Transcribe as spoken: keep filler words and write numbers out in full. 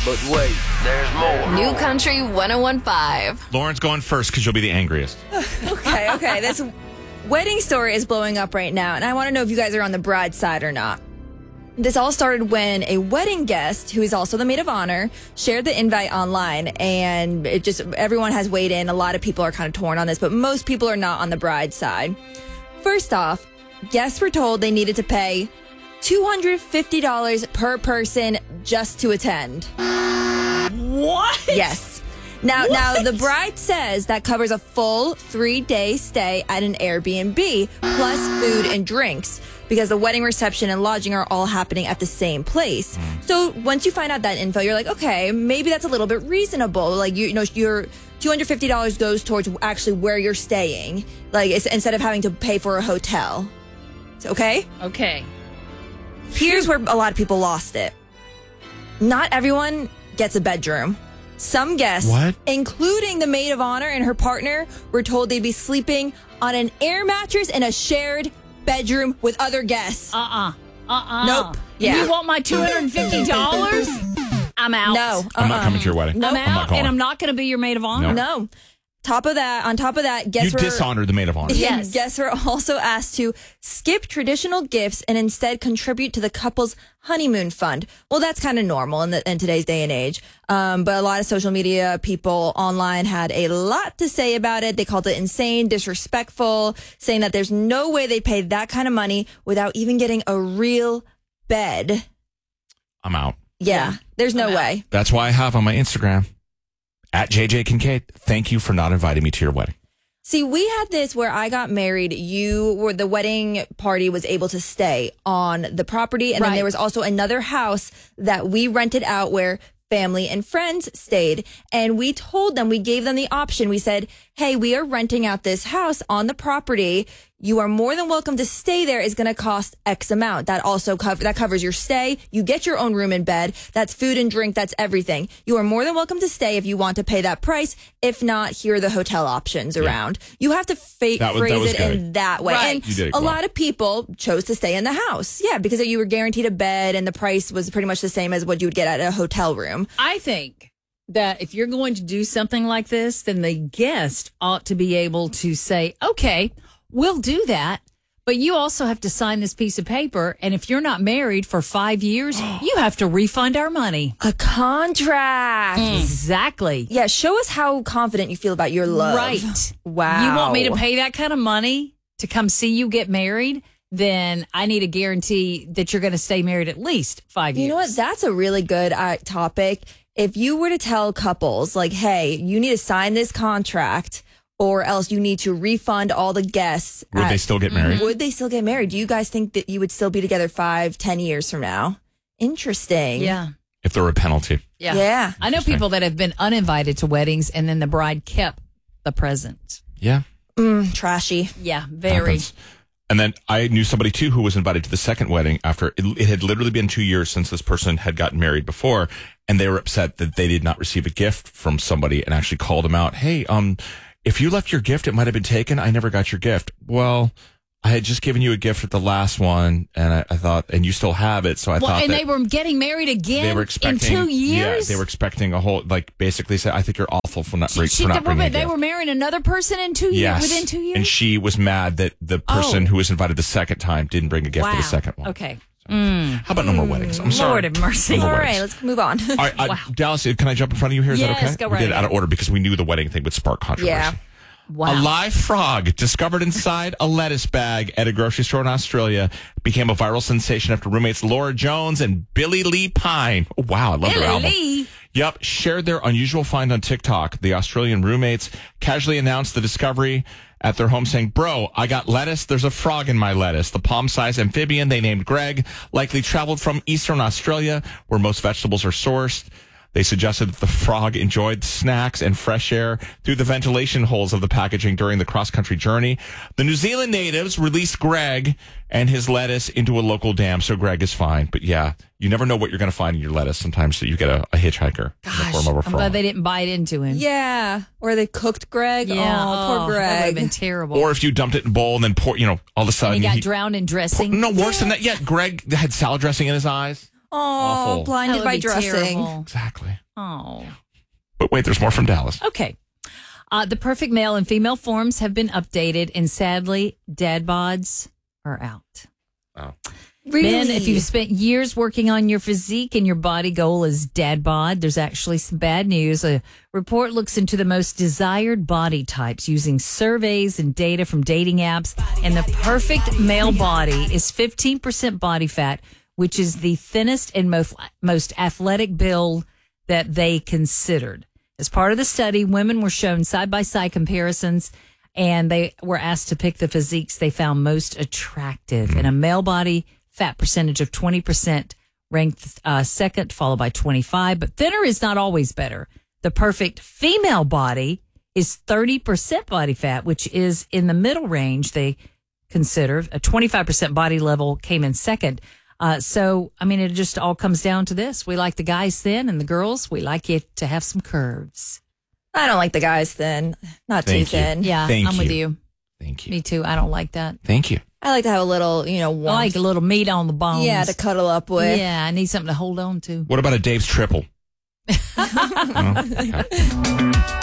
But wait, there's more. New Country one oh one point five. Lauren's going first because you'll be the angriest. Okay, okay. This wedding story is blowing up right now, and I want to know if you guys are on the bride's side or not. This all started when a wedding guest, who is also the maid of honor, shared the invite online, and it just everyone has weighed in. A lot of people are kind of torn on this, but most people are not on the bride's side. First off, guests were told they needed to pay two hundred fifty dollars per person just to attend. What? Yes. Now, What? now the bride says that covers a full three-day stay at an Airbnb, plus food and drinks, because the wedding reception and lodging are all happening at the same place. So once you find out that info, you're like, okay, maybe that's a little bit reasonable. Like, you, you know, your two hundred fifty dollars goes towards actually where you're staying, like it's, instead of having to pay for a hotel. So, okay? Okay. Here's where a lot of people lost it. Not everyone gets a bedroom. Some guests, What? including the maid of honor and her partner, were told they'd be sleeping on an air mattress in a shared bedroom with other guests. Uh-uh. Uh-uh. Nope. Yeah. You want my two hundred fifty dollars? I'm out. No. I'm not uh-uh. coming to your wedding. I'm I'm not out, going. and I'm not going to be your maid of honor. No. No. Top of that, on top of that, guests You were dishonored the maid of honor. Yes. guests were also asked to skip traditional gifts and instead contribute to the couple's honeymoon fund. Well, that's kind of normal in, the, in today's day and age. Um, but a lot of social media people online had a lot to say about it. They called it insane, disrespectful, saying that there's no way they paid that kind of money without even getting a real bed. I'm out. Yeah, Yeah. there's no I'm out. way. That's why I have on my Instagram, at J J Kincaid, thank you for not inviting me to your wedding. See, we had this where I got married. You were the wedding party was able to stay on the property. And then Right. there was also another house that we rented out where family and friends stayed. And we told them, we gave them the option. We said, hey, we are renting out this house on the property. You are more than welcome to stay there. It's going to cost X amount. That also cover, that covers your stay. You get your own room and bed. That's food and drink. That's everything. You are more than welcome to stay if you want to pay that price. If not, here are the hotel options around. You have to fa- That was- that phrase was it good. in that way. Right. And You did it a well. lot of people chose to stay in the house. Yeah, because you were guaranteed a bed and the price was pretty much the same as what you would get at a hotel room. I think that if you're going to do something like this, then the guest ought to be able to say, okay, we'll do that. But you also have to sign this piece of paper. And if you're not married for five years, you have to refund our money. A contract. Exactly. Yeah, show us how confident you feel about your love. Right. Wow. You want me to pay that kind of money to come see you get married? Then I need a guarantee that you're going to stay married at least five years. You know what? That's a really good uh, topic. If you were to tell couples, like, hey, you need to sign this contract or else you need to refund all the guests. Would at- they still get married? Would they still get married? Do you guys think that you would still be together five, ten years from now? Interesting. Yeah. If there were a penalty. Yeah. Yeah. I know people that have been uninvited to weddings and then the bride kept the present. Yeah. Mm, trashy. Yeah, very. Happens. And then I knew somebody too who was invited to the second wedding after it, it had literally been two years since this person had gotten married before, and they were upset that they did not receive a gift from somebody and actually called them out. Hey, um, if you left your gift, it might have been taken. I never got your gift. Well, I had just given you a gift at the last one, and I, I thought, and you still have it. So I Well, thought and that they were getting married again they were in expecting two years? Yeah, they were expecting a whole like basically said, I think you're awful for not, She- for she- not they, bringing were, a they gift. were marrying another person in two years, Yes. within two years? And she was mad that the person Oh. who was invited the second time didn't bring a gift wow. for the second one. Okay. How about no more weddings? I'm sorry. Lord have mercy. No more All right, weddings. let's move on. All right, uh, Dallas, can I jump in front of you here? Is Yes, that okay? go We right did it out of ahead. order because we knew the wedding thing would spark controversy. Yeah. Wow. A live frog discovered inside a lettuce bag at a grocery store in Australia became a viral sensation after roommates Laura Jones and Billy Lee Pine. Oh, wow, I love Billy their album. Lee. Yep, shared their unusual find on TikTok. The Australian roommates casually announced the discovery at their home saying, bro, I got lettuce. There's a frog in my lettuce. The palm-sized amphibian they named Greg likely traveled from Eastern Australia, where most vegetables are sourced. They suggested that the frog enjoyed snacks and fresh air through the ventilation holes of the packaging during the cross-country journey. The New Zealand natives released Greg and his lettuce into a local dam, so Greg is fine. But yeah, you never know what you're going to find in your lettuce. Sometimes you get a, a hitchhiker in the Gosh, form of a I'm frog. glad they didn't bite into him. Yeah. Or they cooked Greg. Yeah. Oh, poor That would have Greg. been terrible. Or if you dumped it in a bowl and then pour, you know, all of a and sudden he got he- drowned in dressing. No, worse than that. Yeah, Greg had salad dressing in his eyes. Oh, Awful. blinded That would by be dressing. terrible. Exactly. Oh. But wait, there's more from Dallas. Okay. Uh, the perfect male and female forms have been updated, and sadly, dad bods are out. Oh. Really? Men, if you've spent years working on your physique and your body goal is dad bod, there's actually some bad news. A report looks into the most desired body types using surveys and data from dating apps. And the perfect male body is fifteen percent body fat, which is the thinnest and most, most athletic build that they considered. As part of the study, women were shown side-by-side comparisons, and they were asked to pick the physiques they found most attractive. And a male body fat percentage of twenty percent ranked uh, second, followed by twenty-five. But thinner is not always better. The perfect female body is thirty percent body fat, which is in the middle range they consider. A twenty-five percent body level came in second. Uh, so, I mean, it just all comes down to this. We like the guys thin, and the girls, we like it to have some curves. I don't like the guys thin. Not Thank too you. thin. Yeah, Thank I'm with you. you. Thank you. Me too. I don't like that. Thank you. I like to have a little, you know, warmth. I like a little meat on the bones. Yeah, to cuddle up with. Yeah, I need something to hold on to. What about a Dave's triple? Oh, okay.